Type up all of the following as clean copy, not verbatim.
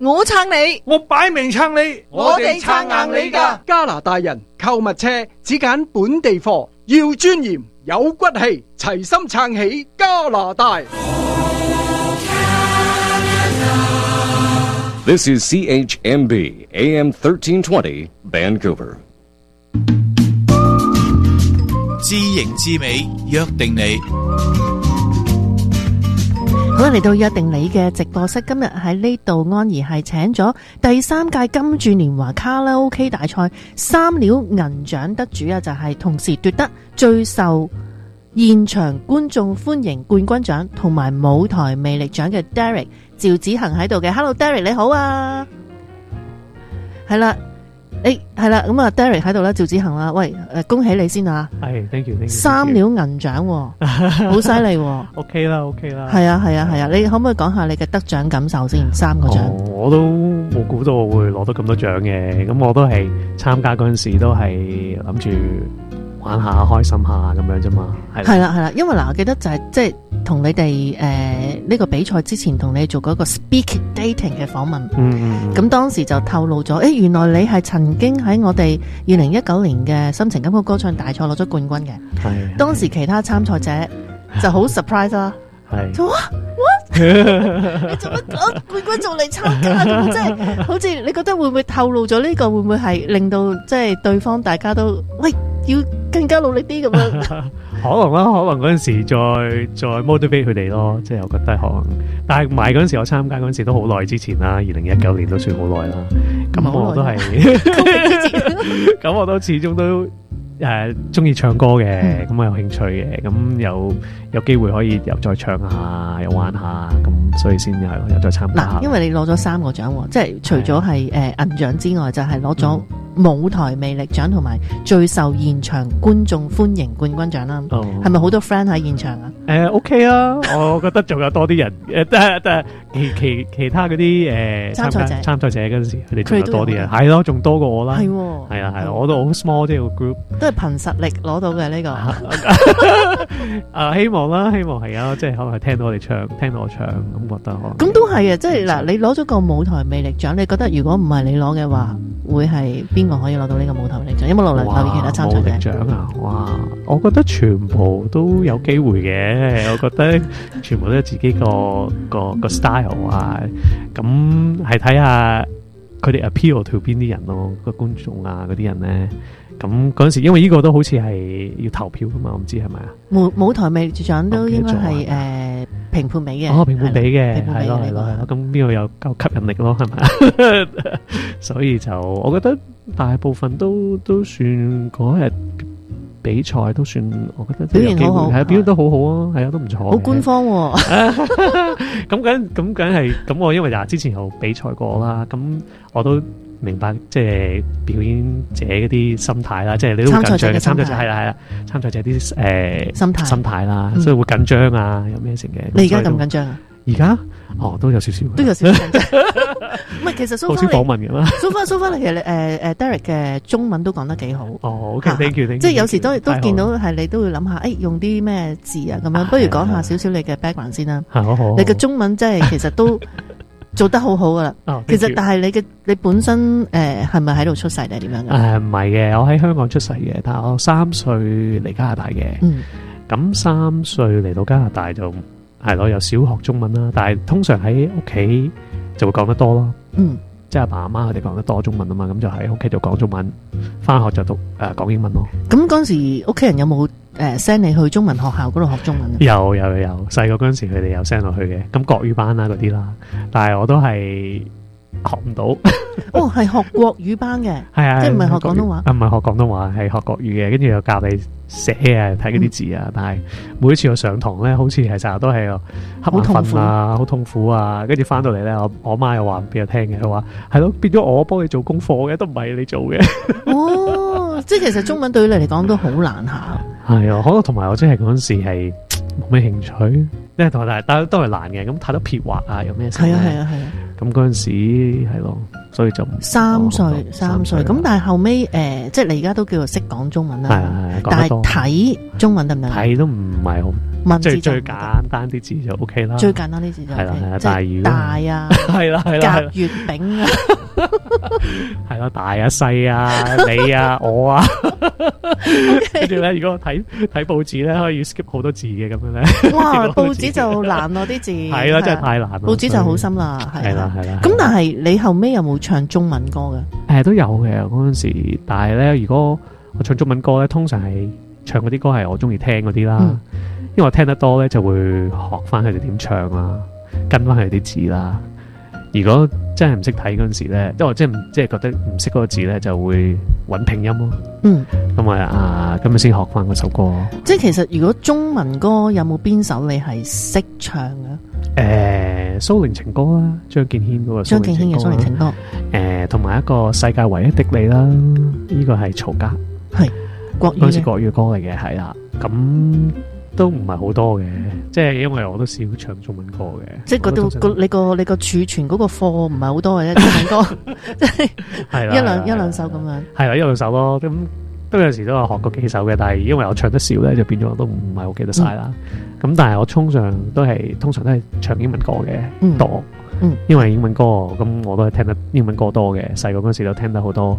我撐你， 我擺明撐你， 我哋撐硬你㗎。 加拿大人購物車只揀本地貨，要尊嚴有骨氣，齊心撐起加拿大。 This is CHMB AM 1320 Vancouver。 知形知美，約定你。 好啦，嚟到約定你嘅直播室，今日喺呢度安怡係請咗第3屆金鑽年華卡拉 OK 大賽3料銀獎得主啊，就係同時奪得最受現場觀眾歡迎冠軍獎同埋舞台魅力獎嘅 Derek 趙子恒喺度嘅。 Hello Derek 你好啊。係啦，係啦，咁啊 Derek 喺度啦，趙子恒啦，喂，恭喜你先啊。 係 thank you 3料銀獎好犀利喎。 OK 啦係啊，你可唔可以講下你嘅得獎感受先？3個獎。 我都冇估到我會攞到咁多獎嘅，咁我都係參加嗰陣時都係諗住玩下開心下咁樣啫嘛。係啦，因為嗱，我記得就係即係同你哋呢個比賽之前同你做嗰個 speak dating 嘅訪問。咁當時就透露咗，原來你係曾經喺我哋2019年嘅心情金曲歌唱大賽攞咗冠軍嘅。係。當時其他參賽者就好 surprise 啦。係。就what？你做乜攞冠軍仲嚟參加？咁即係好似你覺得會唔會透露咗呢個？會唔會係令到即係對方大家都喂要更加努力啲咁樣？ 可能啦，可能嗰陣時再 motivate 佢哋咯，即係我覺得可能。但係唔係嗰陣時我參加嗰陣時都好耐之前啦，2019年都算好耐啦。咁我都係，咁我都始終都中意唱歌嘅，咁我有興趣嘅，咁有機會可以又再唱下，又玩下，咁所以先又再參加。 因為你攞咗3個獎，即係除咗係銀獎之外，就係攞咗舞台魅力獎同埋最受現場觀眾歡迎冠軍獎啦。係咪好多 friend 喺現場啊 ？OK 啊，我覺得仲有多啲人，但其他嗰啲參賽者嗰陣時，佢哋仲有多啲人，係咯，仲多過我啦。係啦，我都好 small 即係個 group，都係憑實力攞到嘅呢個。希望啦，希望係啊，即係可能係聽到我哋唱，聽到我唱咁覺得可能。 咁都係啊，即係嗱，你攞咗個舞台魅力獎，你覺得如果唔係你攞嘅話，會係邊個可以攞到呢個舞台魅力獎？有冇留意其他參賽者？ 舞台獎啊，哇！我覺得全部都有機會嘅，我覺得全部都係自己個 style 啊，咁係睇下佢哋 appeal to 邊啲人咯，個觀眾啊嗰啲人咧。咁嗰陣時，因為呢個都好似係要投票噶嘛，我唔知係咪啊？舞台魅力獎都應該係評判俾嘅。評判俾嘅，係咯。咁邊個有夠吸引力咯？係咪？所以就我覺得大部分都算嗰日比賽都算，我覺得表現好好，係啊，表現都好好啊，係啊，都唔錯。好官方喎。咁梗係咁，我因為之前有比賽過啦，咁我都明白即係表演者嗰啲心態啦，即係你都會緊張嘅參賽者係啦，參賽者啲心態啦，所以會緊張啊，有咩成嘅。你而家咁緊張啊？而家都有少少緊張。唔係，其實好少訪問嘅啦。So far 其實Derek 嘅中文都講得幾好。OK，thank you。即係有時都見到係你都會諗下，用啲咩字啊咁樣。不如講下少少你嘅 background 先啦。好。你嘅中文即係其實都做得好好噶啦。其實但係你本身係咪喺度出世定係點樣噶？唔係嘅，我喺香港出世嘅，但係我3歲嚟加拿大嘅。咁3歲嚟到加拿大就係咯，有小學中文啦，但係通常喺屋企就會講得多咯。即係阿爸阿媽佢哋講得多中文啊嘛，咁就喺屋企就講中文，翻學就讀講英文咯。咁嗰陣時屋企人有冇send 你去中文學校嗰度學中文？有，細個嗰陣時佢哋有 send 落去嘅，咁國語班啦嗰啲啦，但係我都係學唔到。係學國語班嘅，係啊，即係唔係學廣東話？唔係學廣東話，係學國語嘅，跟住又教你寫啊，睇嗰啲字啊。但係每一次我上堂咧，好似係成日都係瞌眼瞓啊，好痛苦啊。跟住翻到嚟咧，我媽又話俾我聽嘅，佢話係咯，變咗我幫你做功課嘅，都唔係你做嘅。即係其實中文對於你嚟講都好難下。係啊，可能同埋我真係嗰陣時係冇咩興趣，因為同埋但係都係難嘅，咁太多撇劃啊，有咩？係啊。咁嗰陣時係咯，所以就3歲。咁但係後尾即係你而家都叫做識講中文啦。係，但係睇中文得唔得？睇都唔係好文字就最簡單啲字就 OK 啦。 最簡單啲字就 OK， 係啦係啦， 即係大啊， 係啦係啦係甲啦， 乙丙啊， 係啦，大啊細啊，你啊我啊，跟住咧，如果我睇報紙咧，可以 skip 好多字嘅咁樣咧。 哇！報紙就難咯啲字， 係啦，真係太難啦。 報紙就好深啦， 係啦係啦。 咁但係你後尾有冇唱中文歌嘅？ 都有嘅嗰陣時，但係咧，如果我唱中文歌咧，通常係唱嗰啲歌係我中意聽嗰啲啦，因為我聽得多咧，就會學翻佢哋點唱啦，跟翻佢哋啲字啦。如果真係唔識睇嗰陣時咧，即係我即係覺得唔識嗰個字咧，就會揾拼音咯。咁咪先學翻嗰首歌。 即係其實如果中文歌有冇邊首你係識唱嘅？ 蘇寧情歌啦，張敬軒嗰個張敬軒嘅蘇寧情歌。 同埋一個世界唯一的你啦，呢個係曹格， 係國語嗰陣時國語歌嚟嘅，係啦。咁都唔係好多嘅，即係因為我都少唱中文歌嘅。即係嗰度你個儲存嗰個貨唔係好多嘅啫，中文歌即係一兩首咁樣。 係啦，一兩首咯。咁都有時都有學過幾首嘅，但係因為我唱得少咧，就變咗我都唔係好記得晒啦。咁但係我通常都係唱英文歌嘅多。因為英文歌咁我都係聽得英文歌多嘅，細個嗰時都聽得好多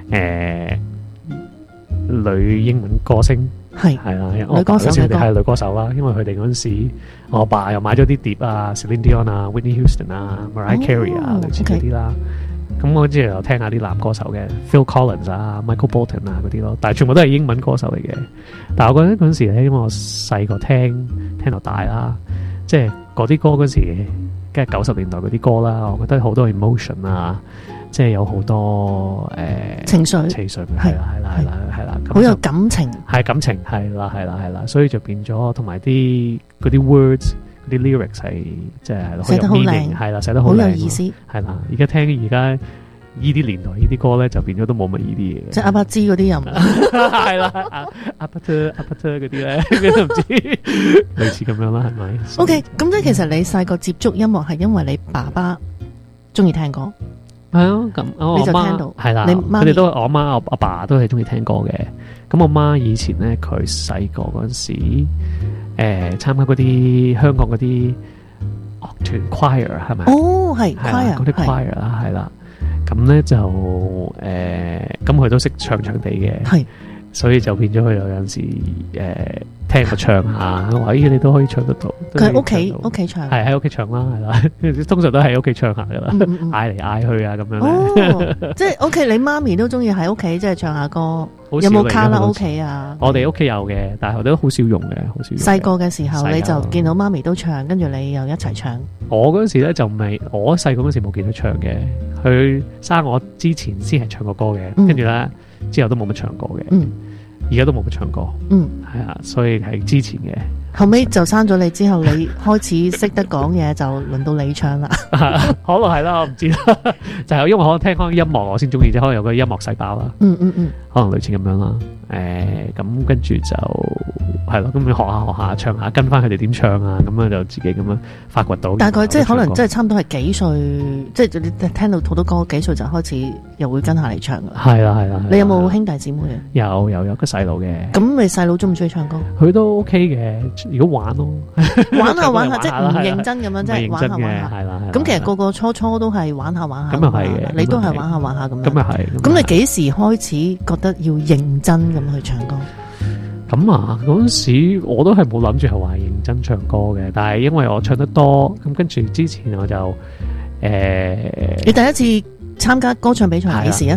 女英文歌星係啦，女歌手係女歌手啦，因為佢哋嗰陣時我阿爸又買咗啲碟啊 Celine Dion 啊 Whitney Houston 啊 Mariah Carey 啊類似嗰啲啦，咁我之後又聽下啲男歌手嘅 Phil Collins 啊 Michael Bolton 啊嗰啲咯，但係全部都係英文歌手嚟嘅。但係我覺得嗰陣時咧，因為我細個聽到大啦，即係嗰啲歌嗰時梗係90年代嗰啲歌啦，我覺得好多 emotion 啊，即係有好多情緒係啦， 好有感情， 係感情係啦，所以就變咗同埋啲嗰啲 words 嗰啲 lyrics 係即係寫得好靚， 係啦，寫得好靚， 好有意思， 係啦。而家呢啲年代呢啲歌咧，就變咗都冇乜呢啲嘢， 即係阿伯茲嗰啲又唔係啦，阿伯特嗰啲咧，都唔知類似咁樣啦，係咪 ？OK， 咁即係其實你細個接觸音樂係因為你爸爸中意聽歌， 係啊，咁你就聽到係啦，佢哋都我媽我阿爸都係中意聽歌嘅。咁我媽以前咧，佢細個嗰陣時，參加嗰啲香港嗰啲樂團 choir 係咪？ 哦，係 choir 嗰啲 choir 啦，係啦。咁咧就咁佢都識唱地嘅，係，所以就變咗佢有陣時聽佢唱下，我話咦你都可以唱得到。 佢喺屋企唱， 係喺屋企唱啦，係啦，通常都喺屋企唱下噶啦，嗌嚟嗌去啊咁樣。 哦，即係 OK，你媽咪都中意喺屋企即係唱下歌，有冇卡拉 OK 啊？ 我哋屋企有嘅，但係我都好少用嘅，好少用。 細個嘅時候你就見到媽咪都唱，跟住你又一齊唱。 我嗰時咧就未，我細個嗰時冇見佢唱嘅，佢生我之前先係唱過歌嘅，跟住咧之後都冇乜唱過嘅，而家都冇乜唱歌，係啊，所以係之前嘅。 後尾就生咗你之後，你開始識得講嘢，就輪到你唱啦。 可能係啦，我唔知啦，就係因為我聽開音樂，我先中意，即可能有個音樂細胞啦。可能類似咁樣啦。咁跟住就係咯，咁你學下唱下，跟翻佢哋點唱啊，咁樣就自己咁樣發掘到。大概即係可能即係差唔多係幾歲，即係你聽到好多歌，幾歲就開始又會跟下嚟唱噶。係啦。你有冇兄弟姊妹啊？有個細佬嘅。咁你細佬中唔中意唱歌？佢都 OK 嘅。如果玩咯，玩下，即係唔認真咁樣，即係玩下。係啦。咁其實個個初都係玩下。咁又係嘅。你都係玩下咁樣。咁又係。咁你幾時開始覺得要認真咁去唱歌？咁啊，嗰陣時我都係冇諗住係話認真唱歌嘅，但係因為我唱得多，咁跟住之前我就你第一次參加歌唱比賽係幾時啊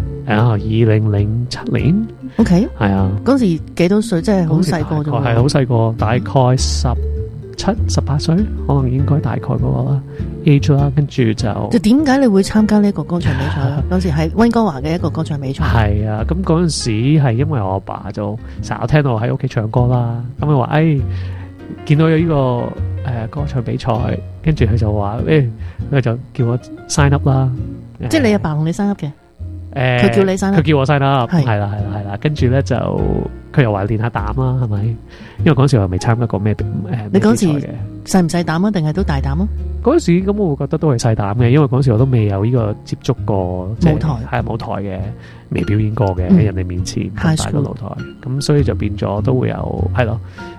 ？2007年。OK。係啊。嗰時幾多歲？即係好細個啫。係好細個，大概17、18歲，可能應該大概嗰個啦 age 啦。跟住就點解你會參加呢一個歌唱比賽咧？嗰時係溫哥華嘅一個歌唱比賽。係啊，咁嗰陣時係因為我阿爸就成日聽到我喺屋企唱歌啦，咁佢話見到有呢個歌唱比賽，跟住佢就話佢就叫我 sign up 啦。即係你阿爸同你 sign up 嘅？佢叫你 sign up，佢叫我 sign up，係啦，跟住咧就佢又話練下膽啦，係咪？因為嗰時我未參加過咩你嗰時細唔細膽啊？定係都大膽啊？嗰時咁我會覺得都係細膽嘅，因為嗰時我都未有呢個接觸過舞台，係舞台嘅，未表演過嘅喺人哋面前咁大個舞台，咁所以就變咗都會有係咯。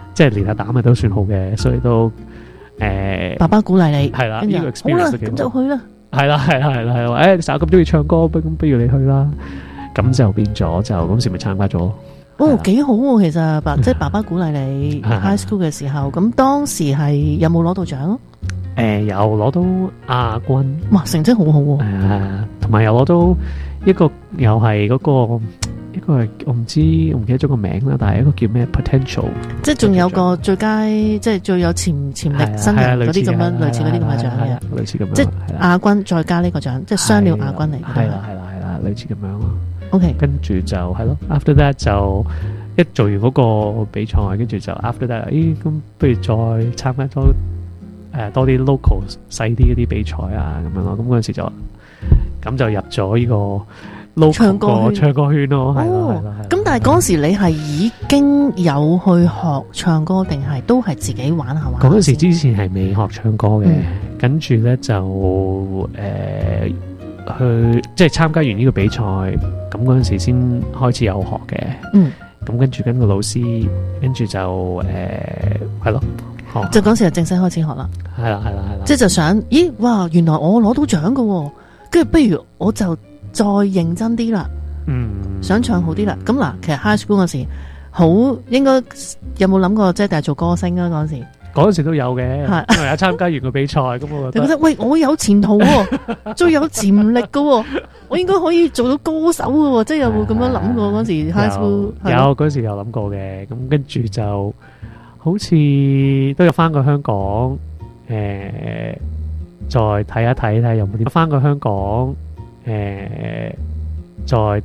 即係練下膽都算好嘅，所以都爸爸鼓勵你， 係啦， 跟住呢個好 experience 啦， 都幾好咁就去啦。 係啦，你成日咁中意唱歌，咁不如你去啦。咁就變咗就嗰時咪參加咗。 哦，幾好喎！其實即係爸爸鼓勵你 high school 嘅時候，咁當時係有冇攞到獎？ 有攞到亞軍， 哇，成績好好喎！ 同埋又攞到一個又係嗰個一個係我唔記得咗個名啦，但係一個叫咩 potential， 即係仲有個最佳，即係最有潛力新人嗰啲咁樣，類似嗰啲咁嘅獎嘅， 類似咁樣， 即係亞軍再加呢個獎，即係雙料亞軍嚟嘅。 係啦，類似咁樣咯。 OK， 跟住就係咯 ，after that 就一做完嗰個比賽，跟住就 after that，咁不如再參加多啲 local 細啲嗰啲比賽啊咁樣咯。咁嗰陣時就入咗呢個 local 唱歌圈咯。係啦。 咁但係嗰陣時你係已經有去學唱歌，定係都係自己玩下玩？ 嗰陣時之前係未學唱歌嘅，跟住咧就去即係參加完呢個比賽，咁嗰陣時先開始有學嘅。咁跟住跟個老師，跟住就係咯， 就嗰時就正式開始學啦。 係啦。 即係就想，咦，哇，原來我攞到獎㗎，跟住不如我就再認真啲啦。想唱好啲啦。咁嗱，其實 high school 嗰時好應該有冇諗過即係定係做歌星啊？嗰陣時。 嗰陣時都有嘅，因為有參加完個比賽，咁我覺得喂，我有前途喎，最有潛力㗎喎，我應該可以做到歌手㗎喎，即係有冇咁樣諗過嗰時 high school？ 有嗰時有諗過嘅，咁跟住就好似都有翻過香港，再睇一睇有冇啲翻過香港，再